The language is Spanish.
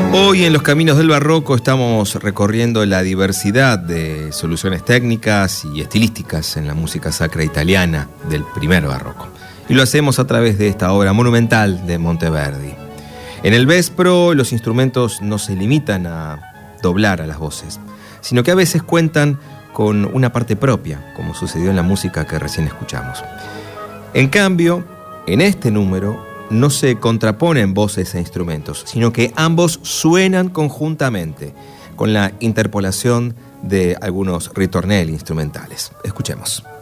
Hoy en Los Caminos del Barroco estamos recorriendo la diversidad de soluciones técnicas y estilísticas en la música sacra italiana del primer barroco. Y lo hacemos a través de esta obra monumental de Monteverdi. En el vespro, los instrumentos no se limitan a doblar a las voces, sino que a veces cuentan con una parte propia, como sucedió en la música que recién escuchamos. En cambio, en este número no se contraponen voces e instrumentos, sino que ambos suenan conjuntamente, con la interpolación de algunos ritornelli instrumentales. Escuchemos.